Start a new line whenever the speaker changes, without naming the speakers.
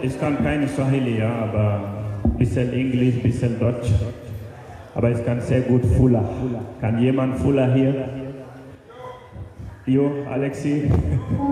ich kann keine Swahili, ja, aber ein bisschen Englisch, ein bisschen Deutsch. Aber ich kann sehr gut Fula. Kann jemand Fula hier? Jo, Alexi?